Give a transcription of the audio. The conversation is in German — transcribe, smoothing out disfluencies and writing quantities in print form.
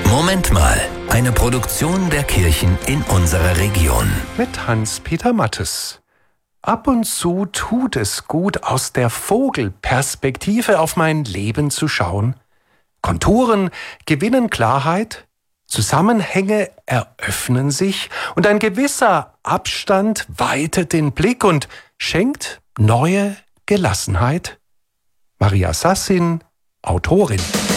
Moment mal, eine Produktion der Kirchen in unserer Region. Mit Hans-Peter Mattes. Ab und zu tut es gut, aus der Vogelperspektive auf mein Leben zu schauen. Konturen gewinnen Klarheit, Zusammenhänge eröffnen sich und ein gewisser Abstand weitet den Blick und schenkt neue Gelassenheit. Maria Sassin, Autorin.